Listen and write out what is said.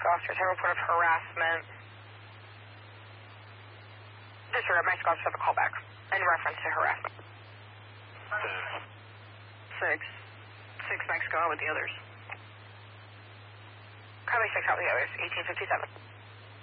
officers have a report of harassment. Disregard, Mexico officers have a callback in reference to harassment. 6 Mexico, out with the others. Copy 6 out with the others, 1857.